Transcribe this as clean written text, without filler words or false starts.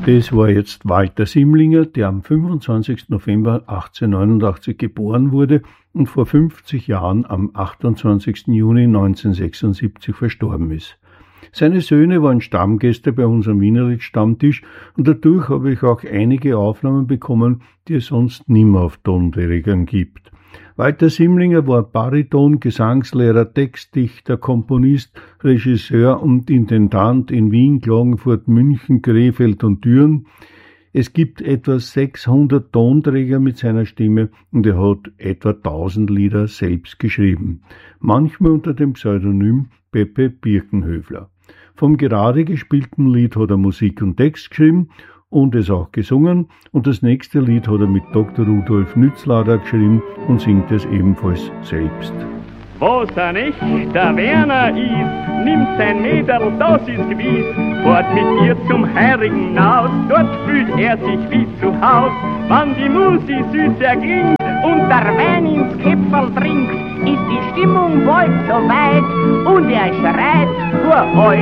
Das war jetzt Walter Simlinger, der am 25. November 1889 geboren wurde und vor 50 Jahren am 28. Juni 1976 verstorben ist. Seine Söhne waren Stammgäste bei unserem Wienerlied-Stammtisch und dadurch habe ich auch einige Aufnahmen bekommen, die es sonst nimmer auf Tonträgern gibt. Walter Simlinger war Bariton, Gesangslehrer, Textdichter, Komponist, Regisseur und Intendant in Wien, Klagenfurt, München, Krefeld und Düren. Es gibt etwa 600 Tonträger mit seiner Stimme und er hat etwa 1000 Lieder selbst geschrieben. Manchmal unter dem Pseudonym Pepe Birkenhöfler. Vom gerade gespielten Lied hat er Musik und Text geschrieben und es auch gesungen, und das nächste Lied hat er mit Dr. Rudolf Nützlader geschrieben und singt es ebenfalls selbst. Was ein echter Werner ist, nimmt sein Mädel, das ist gewiss, fährt mit ihr zum heurigen Haus, dort fühlt er sich wie zu Haus. Wann die Musik süß erklingt und der Wein ins Käpferl trinkt, ist die Stimmung bald so weit und er schreit vor euch.